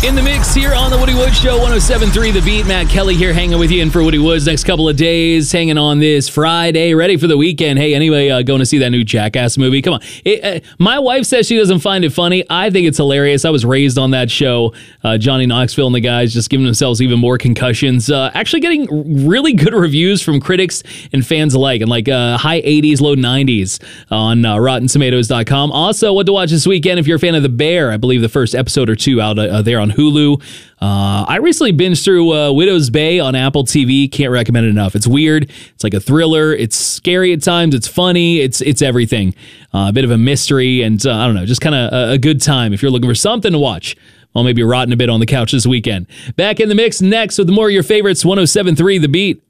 In the mix here on the Woody Woods Show, 107.3 The Beat. Matt Kelly here hanging with you in for Woody Woods next couple of days, hanging on this Friday, ready for the weekend. Hey, anyway, going to see that new Jackass movie. Come on. My wife says she doesn't find it funny. I think it's hilarious. I was raised on that show. Johnny Knoxville and the guys just giving themselves even more concussions. Actually getting really good reviews from critics and fans alike, and like high 80s, low 90s on RottenTomatoes.com. Also, what to watch this weekend if you're a fan of The Bear. I believe the first episode or two out there on Hulu. I recently binged through Widow's Bay on Apple TV. Can't recommend it enough. It's weird. It's like a thriller. It's scary at times. It's funny. It's everything. A bit of a mystery, and I don't know, just kind of a good time if you're looking for something to watch. Well, maybe rotting a bit on the couch this weekend. Back in the mix next with more of your favorites. 107.3 The Beat.